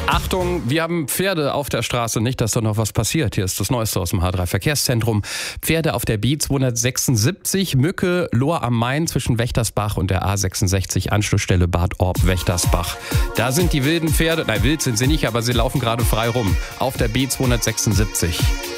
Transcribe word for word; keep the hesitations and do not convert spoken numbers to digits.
Achtung, wir haben Pferde auf der Straße, nicht, dass da noch was passiert. Hier ist das Neueste aus dem H drei Verkehrszentrum. Pferde auf der B zweihundertsechsundsiebzig, Mücke, Lohr am Main zwischen Wächtersbach und der A sechsundsechzig, Anschlussstelle Bad Orb-Wächtersbach. Da sind die wilden Pferde, nein, wild sind sie nicht, aber sie laufen gerade frei rum auf der B zweihundertsechsundsiebzig.